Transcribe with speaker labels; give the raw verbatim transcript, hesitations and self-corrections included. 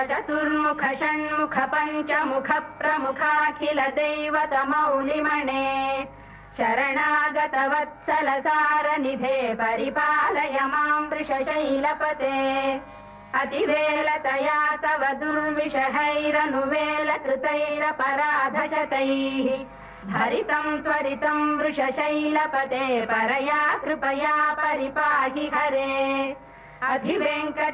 Speaker 1: चतुर्मुख षण्मुख पञ्चमुख प्रमुखाखिल दैवतमौलिमणे शरणागत वत्सल सारनिधे परिपालय मां वृषशैलपते अतिवेलतया तव दुर्विषहैरनुवेलकृतैरपराधशतैः हरितं त्वरितं वृषशैलपते परया कृपया परिपाहि हरे अधिवेङ्कट